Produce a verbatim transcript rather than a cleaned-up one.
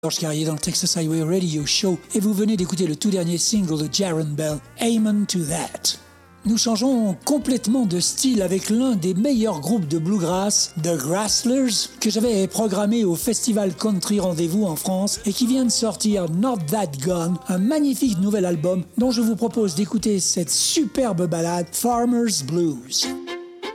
George Carrier dans le Texas Highway Radio Show et vous venez d'écouter le tout dernier single de Jaron Bell, Amen to That. Nous changeons complètement de style avec l'un des meilleurs groupes de bluegrass, The Grasslers, que j'avais programmé au Festival Country Rendez-vous en France et qui vient de sortir Not That Gone, un magnifique nouvel album dont je vous propose d'écouter cette superbe ballade Farmer's Blues.